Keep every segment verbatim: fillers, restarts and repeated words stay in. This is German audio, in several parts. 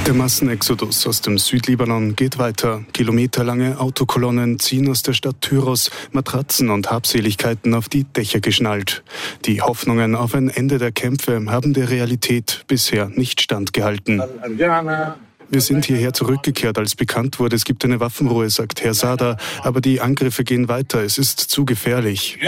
Der Massenexodus aus dem Südlibanon geht weiter. Kilometerlange Autokolonnen ziehen aus der Stadt Tyros Matratzen und Habseligkeiten auf die Dächer geschnallt. Die Hoffnungen auf ein Ende der Kämpfe haben der Realität bisher nicht standgehalten. Wir sind hierher zurückgekehrt, als bekannt wurde, es gibt eine Waffenruhe, sagt Herr Sada. Aber die Angriffe gehen weiter, es ist zu gefährlich.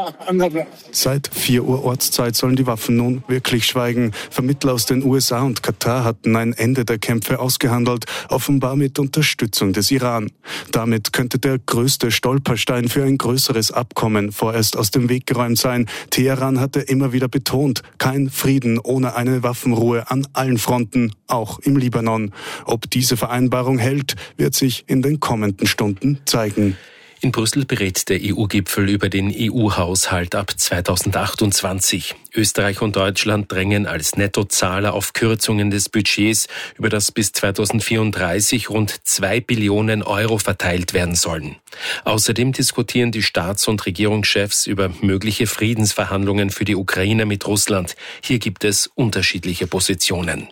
Seit vier Uhr Ortszeit sollen die Waffen nun wirklich schweigen. Vermittler aus den U S A und Katar hatten ein Ende der Kämpfe ausgehandelt, offenbar mit Unterstützung des Iran. Damit könnte der größte Stolperstein für ein größeres Abkommen vorerst aus dem Weg geräumt sein. Teheran hatte immer wieder betont, kein Frieden ohne eine Waffenruhe an allen Fronten, auch im Libanon. Ob diese Vereinbarung hält, wird sich in den kommenden Stunden zeigen. In Brüssel berät der E U-Gipfel über den E U-Haushalt ab zweitausendachtundzwanzig. Österreich und Deutschland drängen als Nettozahler auf Kürzungen des Budgets, über das bis zweitausendvierunddreißig rund zwei Billionen Euro verteilt werden sollen. Außerdem diskutieren die Staats- und Regierungschefs über mögliche Friedensverhandlungen für die Ukraine mit Russland. Hier gibt es unterschiedliche Positionen.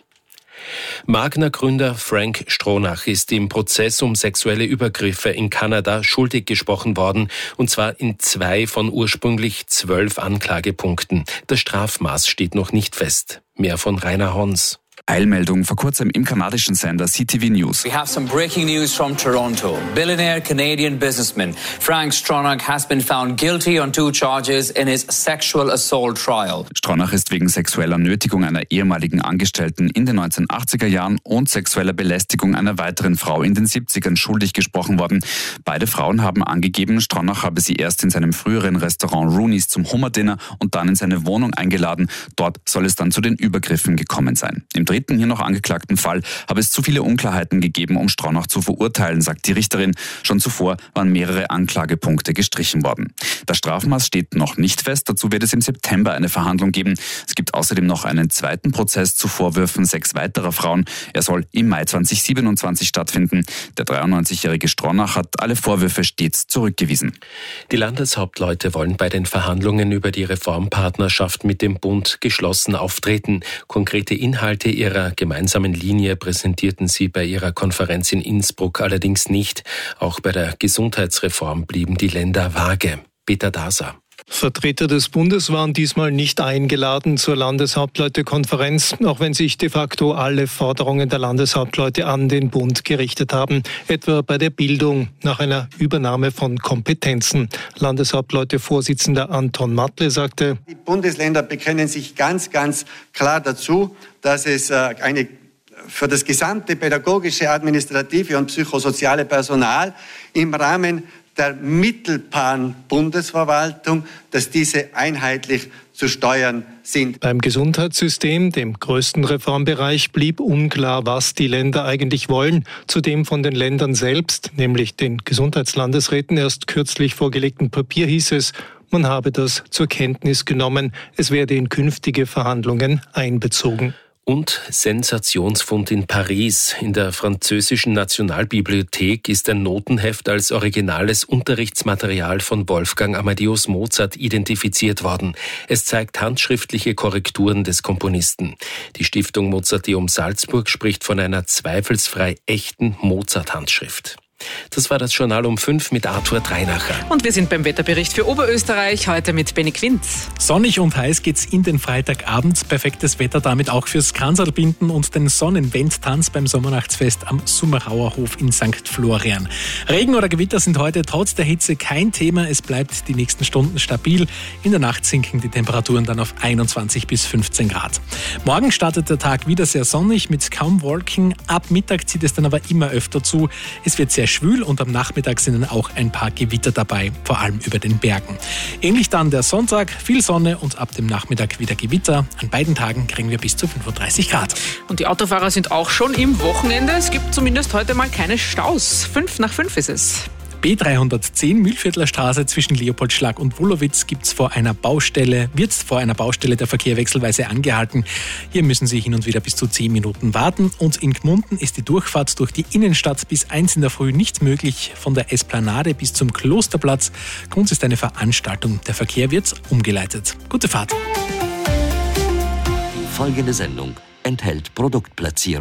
Magna-Gründer Frank Stronach ist im Prozess um sexuelle Übergriffe in Kanada schuldig gesprochen worden, und zwar in zwei von ursprünglich zwölf Anklagepunkten. Das Strafmaß steht noch nicht fest. Mehr von Rainer Hons. Eilmeldung vor kurzem im kanadischen Sender C T V News. We have some breaking news from Toronto. Billionaire Canadian businessman Frank Stronach has been found guilty on two charges in his sexual assault trial. Stronach ist wegen sexueller Nötigung einer ehemaligen Angestellten in den neunzehnhundertachtziger Jahren und sexueller Belästigung einer weiteren Frau in den siebzigern schuldig gesprochen worden. Beide Frauen haben angegeben, Stronach habe sie erst in seinem früheren Restaurant Rooney's zum Hummerdinner und dann in seine Wohnung eingeladen. Dort soll es dann zu den Übergriffen gekommen sein. Im dritten hier noch angeklagten Fall habe es zu viele Unklarheiten gegeben, um Stronach zu verurteilen, sagt die Richterin. Schon zuvor waren mehrere Anklagepunkte gestrichen worden. Das Strafmaß steht noch nicht fest. Dazu wird es im September eine Verhandlung geben. Es gibt außerdem noch einen zweiten Prozess zu Vorwürfen sechs weiterer Frauen. Er soll im Mai zweitausendsiebenundzwanzig stattfinden. Der dreiundneunzigjährige Stronach hat alle Vorwürfe stets zurückgewiesen. Die Landeshauptleute wollen bei den Verhandlungen über die Reformpartnerschaft mit dem Bund geschlossen auftreten. Konkrete Inhalte ihrer gemeinsamen Linie präsentierten sie bei ihrer Konferenz in Innsbruck allerdings nicht. Auch bei der Gesundheitsreform blieben die Länder vage. Peter Daser. Vertreter des Bundes waren diesmal nicht eingeladen zur Landeshauptleutekonferenz, auch wenn sich de facto alle Forderungen der Landeshauptleute an den Bund gerichtet haben, etwa bei der Bildung nach einer Übernahme von Kompetenzen. Landeshauptleute-Vorsitzender Anton Matle sagte: Die Bundesländer bekennen sich ganz, ganz klar dazu, dass es eine für das gesamte pädagogische, administrative und psychosoziale Personal im Rahmen der mittelbaren Bundesverwaltung, dass diese einheitlich zu steuern sind. Beim Gesundheitssystem, dem größten Reformbereich, blieb unklar, was die Länder eigentlich wollen. Zudem von den Ländern selbst, nämlich den Gesundheitslandesräten, erst kürzlich vorgelegten Papier hieß es, man habe das zur Kenntnis genommen. Es werde in künftige Verhandlungen einbezogen. Und Sensationsfund in Paris. In der französischen Nationalbibliothek ist ein Notenheft als originales Unterrichtsmaterial von Wolfgang Amadeus Mozart identifiziert worden. Es zeigt handschriftliche Korrekturen des Komponisten. Die Stiftung Mozarteum Salzburg spricht von einer zweifelsfrei echten Mozart-Handschrift. Das war das Journal um fünf mit Arthur Dreinacher. Und wir sind beim Wetterbericht für Oberösterreich, heute mit Benny Quinz. Sonnig und heiß geht's in den Freitagabend. Perfektes Wetter damit auch fürs Kranzlbinden und den Sonnenwendtanz beim Sommernachtsfest am Summerauer Hof in Sankt Florian. Regen oder Gewitter sind heute trotz der Hitze kein Thema. Es bleibt die nächsten Stunden stabil. In der Nacht sinken die Temperaturen dann auf einundzwanzig bis fünfzehn Grad. Morgen startet der Tag wieder sehr sonnig mit kaum Wolken. Ab Mittag zieht es dann aber immer öfter zu. Es wird sehr schwül und am Nachmittag sind dann auch ein paar Gewitter dabei, vor allem über den Bergen. Ähnlich dann der Sonntag, viel Sonne und ab dem Nachmittag wieder Gewitter. An beiden Tagen kriegen wir bis zu fünfunddreißig Grad. Und die Autofahrer sind auch schon im Wochenende. Es gibt zumindest heute mal keine Staus. Fünf nach fünf ist es. B dreihundertzehn Mühlviertler Straße zwischen Leopoldschlag und Wolowitz gibt's vor einer Baustelle, wird vor einer Baustelle der Verkehr wechselweise angehalten. Hier müssen Sie hin und wieder bis zu zehn Minuten warten. Und in Gmunden ist die Durchfahrt durch die Innenstadt bis eins in der Früh nicht möglich. Von der Esplanade bis zum Klosterplatz. Grund ist eine Veranstaltung. Der Verkehr wird umgeleitet. Gute Fahrt. Folgende Sendung enthält Produktplatzierung.